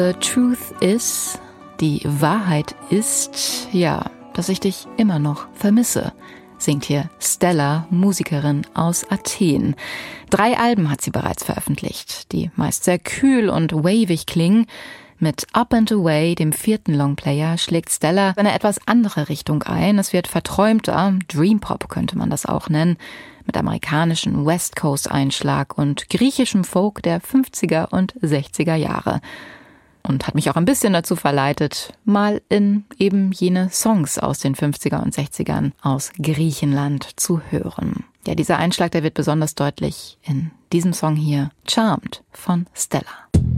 The truth is, die Wahrheit ist, ja, dass ich dich immer noch vermisse, singt hier Stella, Musikerin aus Athen. 3 Alben hat sie bereits veröffentlicht, die meist sehr kühl und wavig klingen. Mit Up and Away, dem 4. Longplayer, schlägt Stella eine etwas andere Richtung ein. Es wird verträumter, Dreampop könnte man das auch nennen, mit amerikanischen West Coast Einschlag und griechischem Folk der 50er und 60er Jahre. Und hat mich auch ein bisschen dazu verleitet, mal in eben jene Songs aus den 50er und 60ern aus Griechenland zu hören. Ja, dieser Einschlag, der wird besonders deutlich in diesem Song hier, Charmed von Stella.